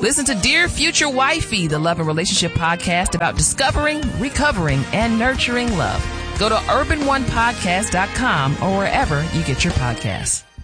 Listen to Dear Future Wifey, the love and relationship podcast about discovering, recovering, and nurturing love. Go to urbanonepodcast.com or wherever you get your podcasts.